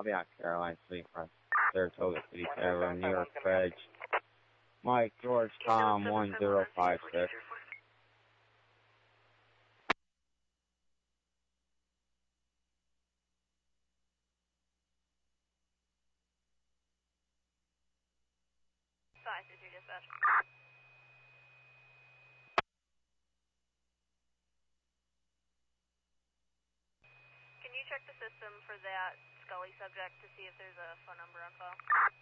I'll be on Caroline Street from Saratoga City Tavern, New York Bridge. Mike George Tom 1056. Size is your dispatch. Can you check the system for that Scully subject to see if there's a phone number on file?